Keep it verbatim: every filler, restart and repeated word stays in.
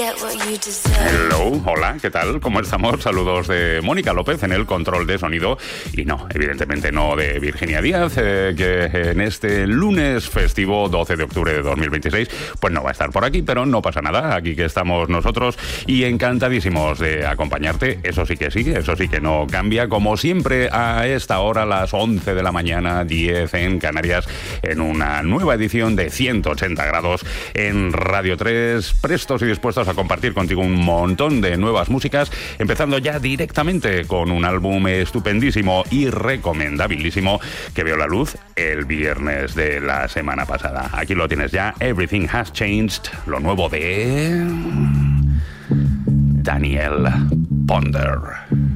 Hello, hola, ¿qué tal? ¿Cómo estamos? Saludos de Mónica López en el control de sonido y no, evidentemente no de Virginia Díaz, eh, que en este lunes festivo doce de octubre de dos mil veintiséis pues no va a estar por aquí, pero no pasa nada, aquí que estamos nosotros y encantadísimos de acompañarte, eso sí que sí, eso sí que no cambia, como siempre a esta hora, las once de la mañana, diez en Canarias, en una nueva edición de ciento ochenta grados en Radio tres, prestos y dispuestos a compartir contigo un montón de nuevas músicas, empezando ya directamente con un álbum estupendísimo y recomendabilísimo que vio la luz el viernes de la semana pasada. Aquí lo tienes ya, Everything Has Changed, lo nuevo de Daniel Ponder.